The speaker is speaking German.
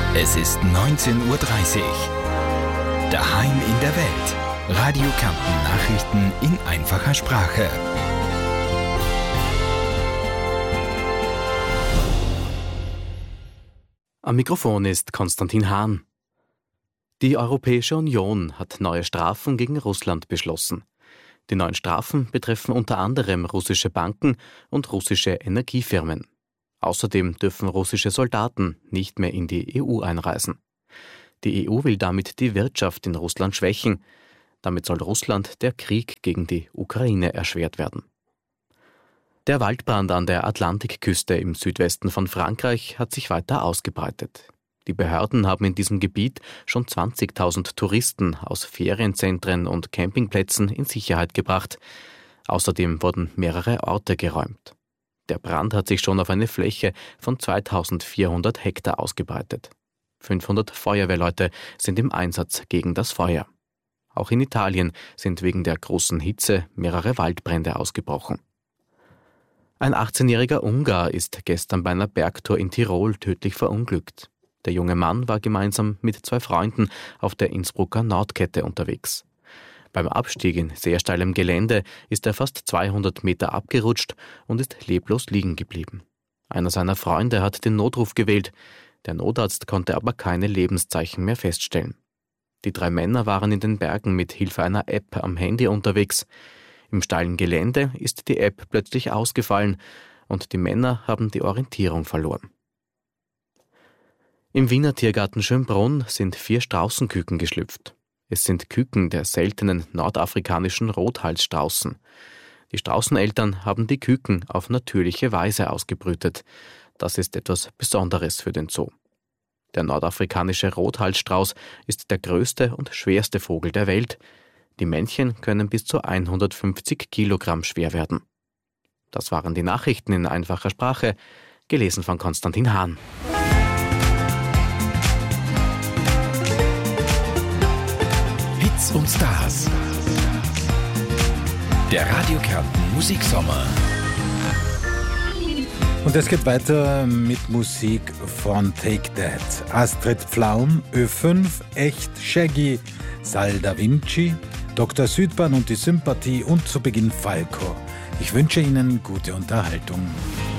Es ist 19:30 Uhr. Daheim in der Welt. Radio Kärnten Nachrichten in einfacher Sprache. Am Mikrofon ist Konstantin Hahn. Die Europäische Union hat neue Strafen gegen Russland beschlossen. Die neuen Strafen betreffen unter anderem russische Banken und russische Energiefirmen. Außerdem dürfen russische Soldaten nicht mehr in die EU einreisen. Die EU will damit die Wirtschaft in Russland schwächen. Damit soll Russland der Krieg gegen die Ukraine erschwert werden. Der Waldbrand an der Atlantikküste im Südwesten von Frankreich hat sich weiter ausgebreitet. Die Behörden haben in diesem Gebiet schon 20.000 Touristen aus Ferienzentren und Campingplätzen in Sicherheit gebracht. Außerdem wurden mehrere Orte geräumt. Der Brand hat sich schon auf eine Fläche von 2.400 Hektar ausgebreitet. 500 Feuerwehrleute sind im Einsatz gegen das Feuer. Auch in Italien sind wegen der großen Hitze mehrere Waldbrände ausgebrochen. Ein 18-jähriger Ungar ist gestern bei einer Bergtour in Tirol tödlich verunglückt. Der junge Mann war gemeinsam mit 2 Freunden auf der Innsbrucker Nordkette unterwegs. Beim Abstieg in sehr steilem Gelände ist er fast 200 Meter abgerutscht und ist leblos liegen geblieben. Einer seiner Freunde hat den Notruf gewählt. Der Notarzt konnte aber keine Lebenszeichen mehr feststellen. Die 3 Männer waren in den Bergen mit Hilfe einer App am Handy unterwegs. Im steilen Gelände ist die App plötzlich ausgefallen und die Männer haben die Orientierung verloren. Im Wiener Tiergarten Schönbrunn sind 4 Straußenküken geschlüpft. Es sind Küken der seltenen nordafrikanischen Rothalsstraußen. Die Straußeneltern haben die Küken auf natürliche Weise ausgebrütet. Das ist etwas Besonderes für den Zoo. Der nordafrikanische Rothalsstrauß ist der größte und schwerste Vogel der Welt. Die Männchen können bis zu 150 Kilogramm schwer werden. Das waren die Nachrichten in einfacher Sprache, gelesen von Konstantin Hahn. Hits und Stars. Der Radio Kärnten Musiksommer. Und es geht weiter mit Musik von Take That. Astrid Pflaum, Ö5, Echt, Shaggy, Sal Da Vinci, Dr. Südbahn und die Sympathie und zu Beginn Falco. Ich wünsche Ihnen gute Unterhaltung.